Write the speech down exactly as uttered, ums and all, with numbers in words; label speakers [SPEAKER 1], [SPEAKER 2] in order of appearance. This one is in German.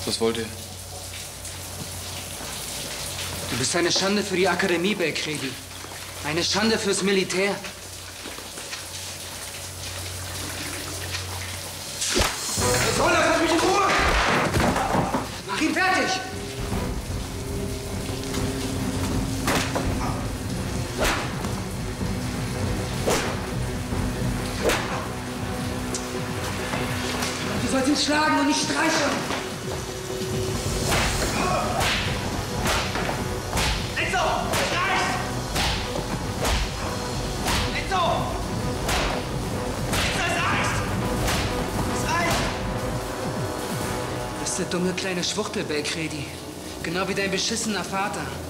[SPEAKER 1] Was wollt ihr?
[SPEAKER 2] Du bist eine Schande für die Akademie, Belcredi. Eine Schande fürs Militär.
[SPEAKER 3] Was soll das? Lass mich in Ruhe!
[SPEAKER 2] Mach ihn fertig! Du sollst ihn schlagen und nicht streicheln.
[SPEAKER 3] Enzo! Es reicht! Enzo! Enzo, es reicht! Es reicht!
[SPEAKER 2] Du bist der dumme kleine Schwuchtel, Belcredi. Genau wie dein beschissener Vater.